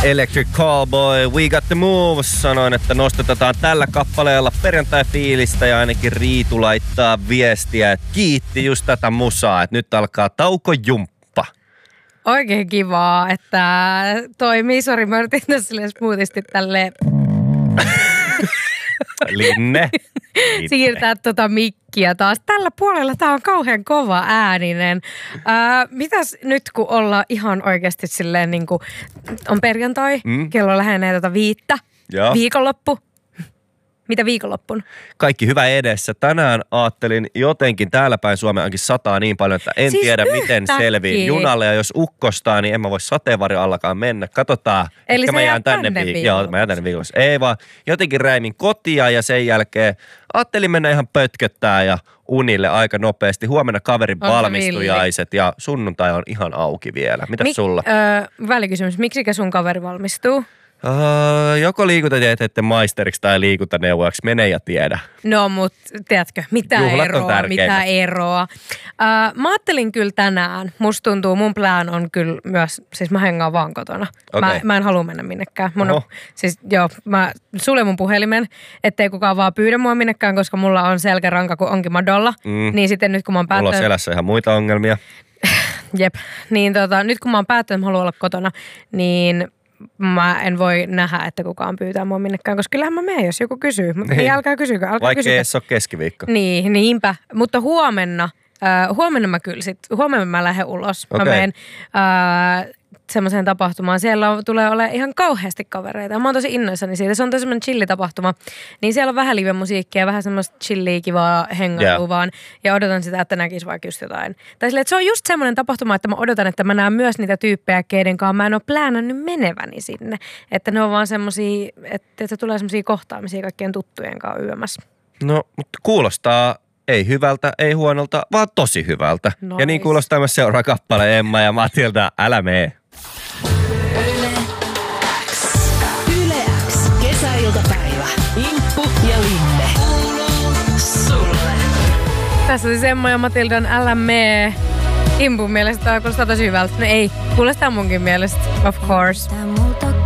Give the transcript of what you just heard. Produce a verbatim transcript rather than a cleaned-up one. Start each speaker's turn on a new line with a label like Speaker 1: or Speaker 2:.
Speaker 1: Electric Callboy, We Got The Move. Sanoin, että nostetaan tällä kappaleella perjantai-fiilistä ja ainakin Riitu laittaa viestiä, että kiitti just tätä musaa, että nyt alkaa taukojumppa.
Speaker 2: Oikein kivaa, että toimii. Sori, mä yritin tässä silleen smoothisti tälleen
Speaker 1: Linne.
Speaker 2: siirtää tota mikkiä taas. Tällä puolella tää on kauhean kova ääninen. Ää, mitäs nyt, kun ollaan ihan oikeasti silleen niin kuin on perjantai, mm. kello lähenee tota viittä,
Speaker 1: ja.
Speaker 2: viikonloppu. Mitä viikonloppuna?
Speaker 1: Kaikki hyvä edessä. Tänään ajattelin jotenkin täällä päin Suomea onkin sataa niin paljon, että en
Speaker 2: siis
Speaker 1: tiedä
Speaker 2: yhtäkkiä.
Speaker 1: miten selviin junalle. Ja jos ukkostaa, niin en mä voi sateenvarjo allakaan mennä. Katsotaan.
Speaker 2: Eli
Speaker 1: Ehkä
Speaker 2: sä
Speaker 1: mä
Speaker 2: jään
Speaker 1: tänne
Speaker 2: tänne
Speaker 1: viikolla. Joo, mä jään tänne viikolla. Ei vaan jotenkin räimin kotia ja sen jälkeen ajattelin mennä ihan pötköttää ja unille aika nopeasti. Huomenna kaverin
Speaker 2: On
Speaker 1: valmistujaiset ja sunnuntai on ihan auki vielä. Mitäs
Speaker 2: Mik,
Speaker 1: sulla?
Speaker 2: Öö, välikysymys. Miksikä sun kaveri valmistuu?
Speaker 1: Uh, joko liikuntatieteiden maisteriksi tai liikuntaneuvojaksi, mene ja tiedä.
Speaker 2: No, mut tiedätkö, mitä
Speaker 1: Juhlat
Speaker 2: eroa, mitä eroa. Uh, mä ajattelin kyllä tänään, musta tuntuu, mun plan on kyllä myös, siis mä hengaan vaan kotona.
Speaker 1: Okay.
Speaker 2: Mä, mä en halua mennä minnekään. Mun on, siis joo, mä suljen mun puhelimen, ettei kukaan vaan pyydä mua minnekään, koska mulla on selkäranka, kun onkin Madolla. Mm. Niin sitten nyt kun mä oon päättänyt...
Speaker 1: Mulla on selässä ihan muita ongelmia.
Speaker 2: Jep, niin tota, nyt kun mä oon päättänyt, että mä haluan olla kotona, niin... Mä en voi nähdä, että kukaan pyytää mua minnekään, koska kyllähän mä menen, jos joku kysyy. Niin, niin älkää kysykö, älkää
Speaker 1: Vaikka
Speaker 2: kysykö.
Speaker 1: ei edes ole keskiviikko.
Speaker 2: Niin, niinpä. Mutta huomenna, äh, huomenna mä kyllä sit, huomenna mä lähden ulos. Okay. Mä menen äh, semmoiseen tapahtumaan. Siellä on, tulee olemaan ihan kauheasti kavereita. Mä oon tosi innoissani siitä. Se on tosi semmoinen chillitapahtuma. Niin siellä on vähän live-musiikkia, vähän semmoista chillia, kivaa hengailua yeah. vaan. Ja odotan sitä, että näkisi vaikka just jotain. Tai silleen, että se on just semmoinen tapahtuma, että mä odotan, että mä näen myös niitä tyyppejä, keiden kanssa mä en ole pläänännyt meneväni sinne. Että ne on vaan semmosia, että, että tulee semmosia kohtaamisia kaikkien tuttujen kanssa yömässä.
Speaker 1: No, mutta kuulostaa ei hyvältä, ei huonolta, vaan tosi hyvältä. Nois. Ja niin kuulostaa myös seuraava kappale Emma ja Matilda, älä mee.
Speaker 3: Yle X. Yle X. Kesäiltapäivä. Imppu ja Linne. Kuuluu sulle.
Speaker 2: Tässä siis Emma ja Matildan älä mee. Impun mielestä kuulostaa tosi hyvältä. No ei, kuulostaa munkin mielestä, of course.